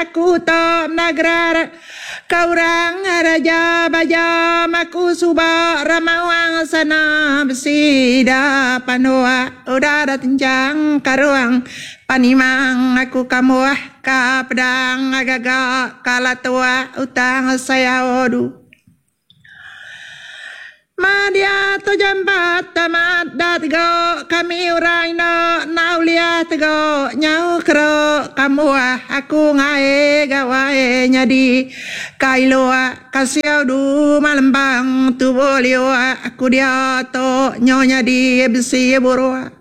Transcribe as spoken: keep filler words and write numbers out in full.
aku to nagara kaurang raja baja maku suba ramawang sana besida panoa udara tenjang karuang panimang aku kamuah ka pedang agaga kala tua utang saya odu Madia to jambat tamat datgo kami orang no naulia tego nyau kro kamu ah aku ngae gawae nyadi kailoa kasiau du malembang tu bolio aku dia to nyonya di besi borua